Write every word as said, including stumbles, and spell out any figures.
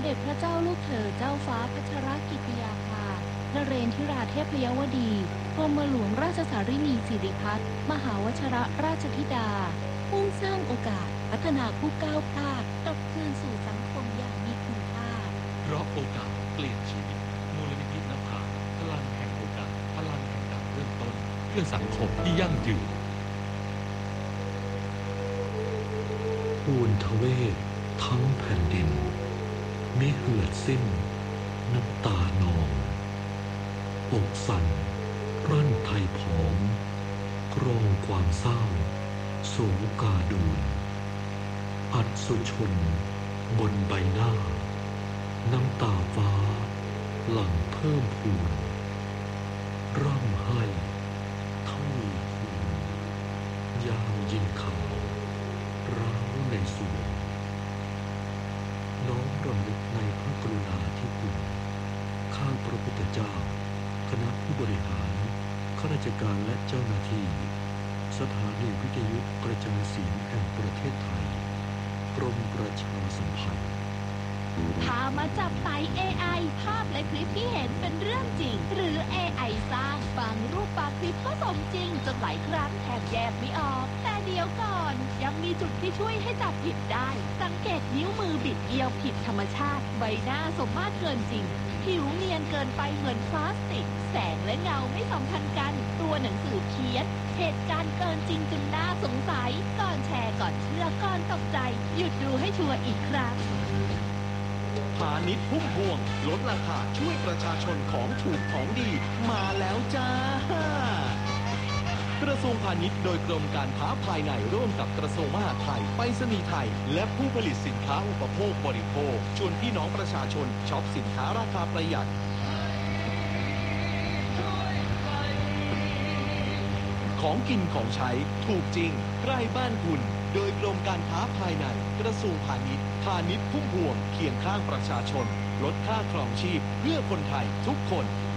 เด็จพระเจ้าลูกเธอเจ้าฟ้าพัชรกิติยาภานเรนทิราเทพยวดีกรมหลวงราชสารินีสิริพัฒน์มหาวชรราชธิดามุ่งสร้างโอกาสพัฒนาผู้ก้าวพลาดกลับคืนสู่สังคมอย่างมีคุณค่าเพราะโอกาสเปลี่ยนชีวิตมูลนิธินภาพลังแห่งโอกาสพลังแห่งการเริ่มต้นเพื่อสังคมที่ยั่งยืนปูนทเวศทั้งแผ่นดินมิเหือดสิ้นน้ำตานองอกสั่นรั่นไทยผอมกรองความเศร้าโศกาดูนอัศชนบนใบหน้าน้ำตาฟ้าหลั่งเพิ่มพูนร่ำไห้เท่าคูนยามยินข่าวร้าวในสวงน้อมรำลึกในพระกรุณาธิคุณข้าพระพุทธเจ้าคณะผู้บริหารข้าราชการและเจ้าหน้าที่สถานีวิทยุกระจายเสียงแห่งประเทศไทยกรมประชาสัมพันธ์พามาจับไต่ เอ ไอ ภาพและคลิปที่เห็นเป็นเรื่องจริงหรือ เอ ไอ สร้างบางรูปบางคลิปก็สมจริงจนหลายครั้งแทบแยกไม่ออกแต่เดี๋ยวก่อนยังมีจุดที่ช่วยให้จับผิดได้สังเกตนิ้วมือบิดเบี้ยวผิดธรรมชาติใบหน้าสมมาตรเกินจริงผิวเนียนเกินไปเหมือนพลาสติกแสงและเงาไม่สัมพันธ์กันตัวหนังสือเพี้ยนเหตุการณ์เกินจริงจนน่าสงสัยก่อนแชร์ก่อนเชื่อก่อนตกใจหยุดดูให้ชัวร์อีกครั้งพาณิชย์พุ่มพวงลดราคาช่วยประชาชนของถูกของดีมาแล้วจ้ากระทรวงพาณิชย์โดยกรมการค้าภายในร่วมกับกระทรวงมหาดไทยไปรษณีย์ไทยและผู้ผลิตสินค้าอุปโภคบริโภคชวนพี่น้องประชาชนช็อปสินค้าราคาประหยัดของกินของใช้ถูกจริงใกล้บ้านคุณโดยกรมการค้าภายในกระทรวงพาณิชย์พาณิชย์พุ่มพวงเคียงข้างประชาชนลดค่าครองชีพเพื่อคนไทยทุกคน